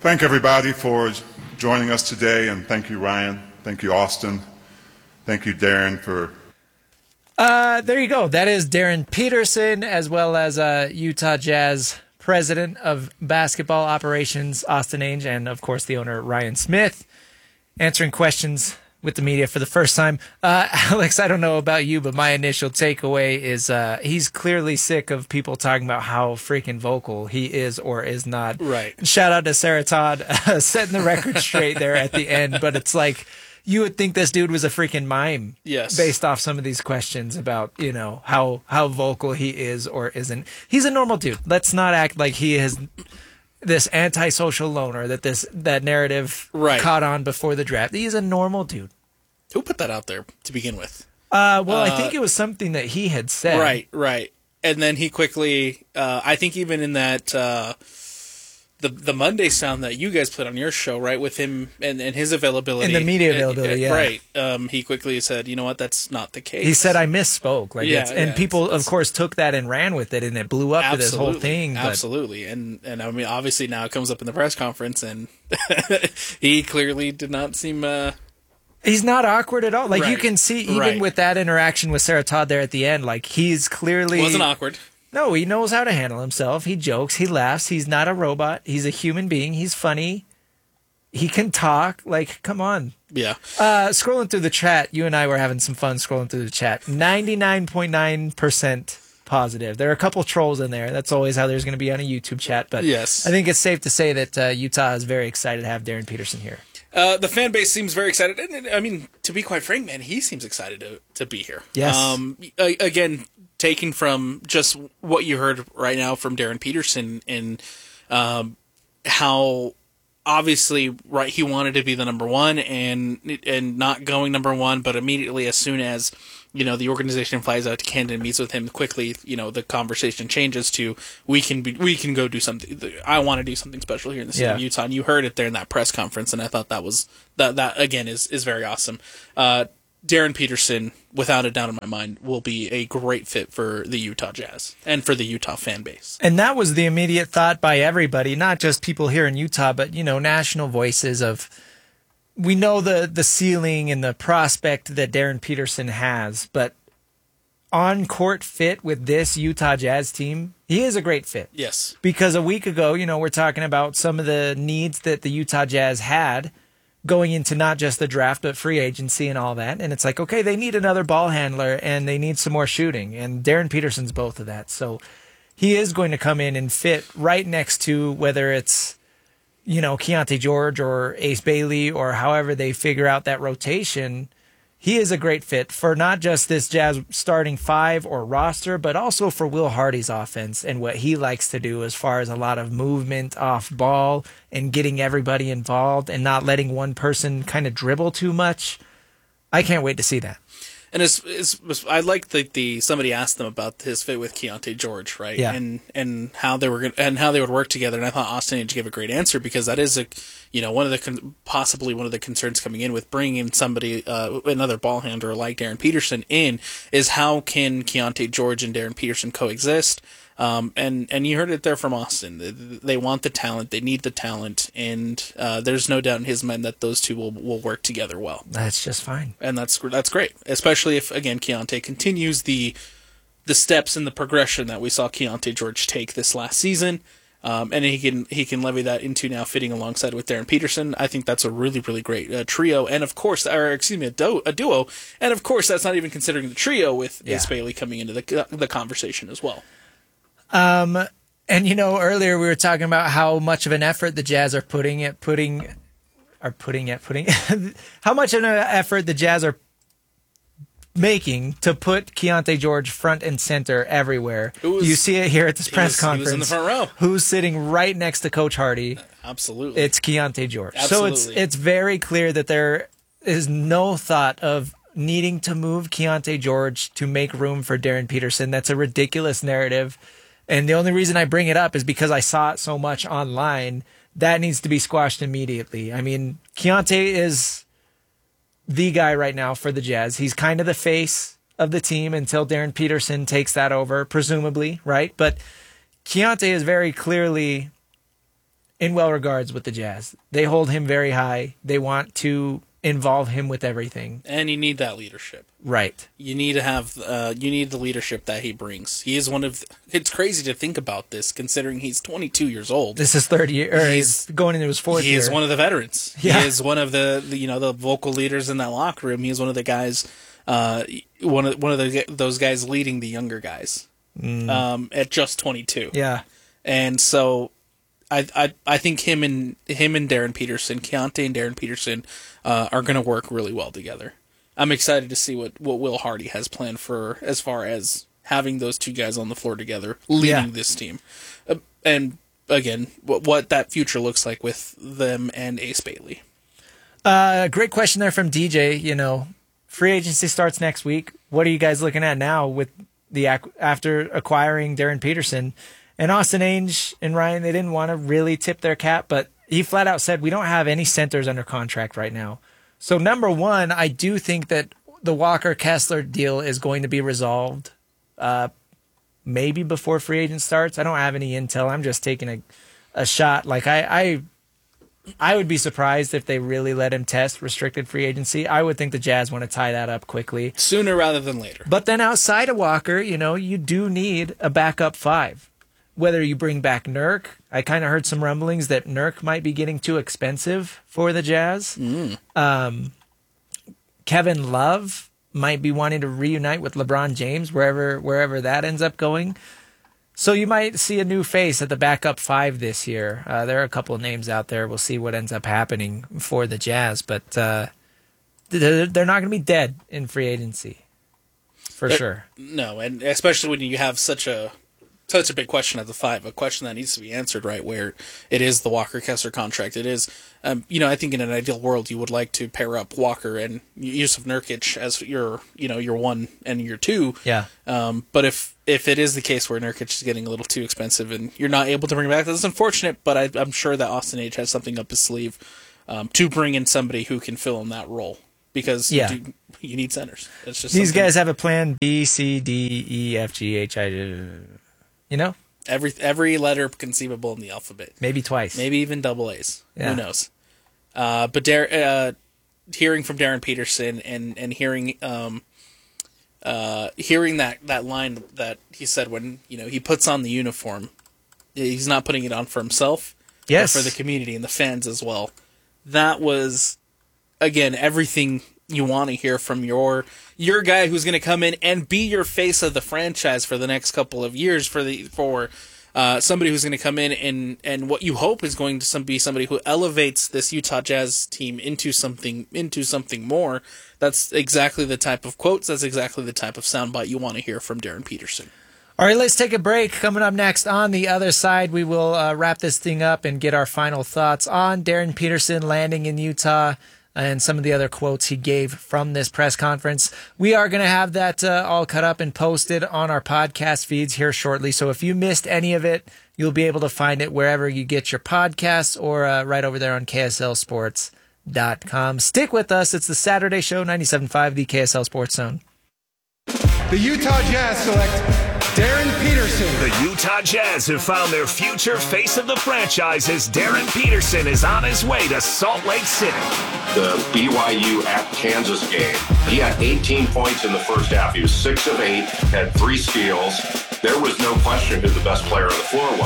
Thank everybody for joining us today, and thank you, Ryan. Thank you, Austin. Thank you, Darren, for... There you go. That is Darren Peterson, as well as Utah Jazz president of basketball operations, Austin Ainge, and, of course, the owner, Ryan Smith, answering questions with the media for the first time. Alex, I don't know about you, but my initial takeaway is he's clearly sick of people talking about how freaking vocal he is or is not. Right. Shout out to Sarah Todd setting the record straight there at the end, but it's like you would think this dude was a freaking mime. Yes. Based off some of these questions about, you know, how vocal he is or isn't. He's a normal dude. Let's not act like he is this antisocial loner that narrative caught on before the draft. He's a normal dude. Who put that out there to begin with? I think it was something that he had said. Right. And then he quickly, I think even in that, the Monday sound that you guys put on your show, right, with him and his availability. And the media availability, yeah. Right. He quickly said, you know what, that's not the case. He said, I misspoke. People, of course, took that and ran with it, and it blew up to this whole thing. Absolutely. And I mean, obviously now it comes up in the press conference, and he clearly did not seem... He's not awkward at all. You can see, even with that interaction with Sarah Todd there at the end, he's clearly... Wasn't awkward. No, he knows how to handle himself. He jokes. He laughs. He's not a robot. He's a human being. He's funny. He can talk. Come on. Yeah. Scrolling through the chat, you and I were having some fun scrolling through the chat. 99.9% positive. There are a couple trolls in there. That's always how there's going to be on a YouTube chat. But yes. I think it's safe to say that Utah is very excited to have Darren Peterson here. The fan base seems very excited. And, I mean, to be quite frank, man, he seems excited to be here. Yes. Again, taking from just what you heard right now from Darren Peterson and how obviously he wanted to be the number one and not going number one, but immediately as soon as the organization flies out to Canada and meets with him quickly, the conversation changes to we can go do something. I want to do something special here in the state of Utah. And you heard it there in that press conference, and I thought that again is very awesome. Darren Peterson, without a doubt in my mind, will be a great fit for the Utah Jazz and for the Utah fan base. And that was the immediate thought by everybody, not just people here in Utah, but, national voices of, we know the ceiling and the prospect that Darren Peterson has, but on-court fit with this Utah Jazz team, he is a great fit. Yes. Because a week ago, we're talking about some of the needs that the Utah Jazz had going into not just the draft, but free agency and all that. And it's like, okay, they need another ball handler and they need some more shooting. And Darren Peterson's both of that. So he is going to come in and fit right next to whether it's, Keontae George or Ace Bailey or however they figure out that rotation. He is a great fit for not just this Jazz starting five or roster, but also for Will Hardy's offense and what he likes to do as far as a lot of movement off ball and getting everybody involved and not letting one person kind of dribble too much. I can't wait to see that. And I like the somebody asked them about his fit with Keontae George, right? Yeah. And how they would work together. And I thought Austin Ainge gave a great answer because that is possibly one of the concerns coming in with bringing in somebody another ball handler like Darren Peterson in is how can Keontae George and Darren Peterson coexist? And you heard it there from Austin. They want the talent, they need the talent, and there's no doubt in his mind that those two will work together well. That's just fine, and that's great, especially if again Keontae continues the steps in the progression that we saw Keontae George take this last season, and he can levy that into now fitting alongside with Darren Peterson. I think that's a really really great trio, and of course, a duo, and of course that's not even considering the trio with Ace Bailey coming into the conversation as well. And earlier we were talking about how much of an effort the Jazz are putting how much of an effort the Jazz are making to put Keontae George front and center everywhere. You see it here at this press conference. He was in the front row. Who's sitting right next to Coach Hardy? Absolutely. It's Keontae George. Absolutely. So it's very clear that there is no thought of needing to move Keontae George to make room for Darren Peterson. That's a ridiculous narrative. And the only reason I bring it up is because I saw it so much online. That needs to be squashed immediately. I mean, Keontae is the guy right now for the Jazz. He's kind of the face of the team until Darren Peterson takes that over, presumably, right? But Keontae is very clearly in well regards with the Jazz. They hold him very high. They want to involve him with everything. And you need that leadership. Right. You need to have you need the leadership that he brings. He is one of it's crazy to think about this considering he's 22 years old. This is third year, or he's going into his fourth year. He is one of the veterans. Yeah. He is one of the vocal leaders in that locker room. He is one of the guys those guys leading the younger guys. At just 22. Yeah. And so I think him and Darren Peterson, Keontae and Darren Peterson, are going to work really well together. I'm excited to see what Will Hardy has planned for as far as having those two guys on the floor together leading this team. And again, what that future looks like with them and Ace Bailey. Great question there from DJ. Free agency starts next week. What are you guys looking at now with after acquiring Darren Peterson? And Austin Ainge and Ryan, they didn't want to really tip their cap, but he flat out said, we don't have any centers under contract right now. So number one, I do think that the Walker-Kessler deal is going to be resolved maybe before free agent starts. I don't have any intel. I'm just taking a shot. Like I would be surprised if they really let him test restricted free agency. I would think the Jazz want to tie that up quickly. Sooner rather than later. But then outside of Walker, you do need a backup five. Whether you bring back Nurk, I kind of heard some rumblings that Nurk might be getting too expensive for the Jazz. Kevin Love might be wanting to reunite with LeBron James, wherever that ends up going. So you might see a new face at the backup five this year. There are a couple of names out there. We'll see what ends up happening for the Jazz, but they're not going to be dead in free agency, for sure. No, and especially when you have such a big question at the five, a question that needs to be answered, right, where it is the Walker-Kessler contract. It is, I think in an ideal world you would like to pair up Walker and Jusuf Nurkic as your one and your two. Yeah. But if it is the case where Nurkic is getting a little too expensive and you're not able to bring him back, that's unfortunate, but I'm sure that Austin Ainge has something up his sleeve to bring in somebody who can fill in that role. Because you need centers. It's just these guys have a plan B, C, D, E, F, G, H, I... Every letter conceivable in the alphabet. Maybe twice. Maybe even double A's. Yeah. Who knows? But hearing from Darren Peterson and hearing that line that he said when he puts on the uniform, he's not putting it on for himself, yes, but for the community and the fans as well. That was, again, everything you want to hear from your guy who's going to come in and be your face of the franchise for the next couple of years for somebody who's going to come in and what you hope is going to be somebody who elevates this Utah Jazz team into something more. That's exactly the type of quotes. That's exactly the type of soundbite you want to hear from Darren Peterson. All right, let's take a break. Coming up next on the other side, we will wrap this thing up and get our final thoughts on Darren Peterson landing in Utah and some of the other quotes he gave from this press conference. We are going to have that all cut up and posted on our podcast feeds here shortly. So if you missed any of it, you'll be able to find it wherever you get your podcasts or right over there on KSLSports.com. Stick with us. It's the Saturday Show, 97.5, the KSL Sports Zone. The Utah Jazz select Darren Peterson. The Utah Jazz have found their future face of the franchise as Darren Peterson is on his way to Salt Lake City. The BYU at Kansas game, he had 18 points in the first half. He was 6 of 8, had 3 steals. There was no question who the best player on the floor was.